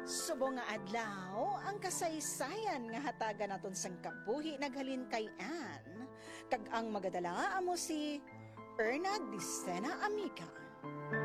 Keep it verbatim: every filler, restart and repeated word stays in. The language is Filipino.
Subo nga adlaw, ang kasaysayan nga hatagan naton sang kabuhi naghalin kay Anne, kag ang magadala amo si Erna Disena Amica.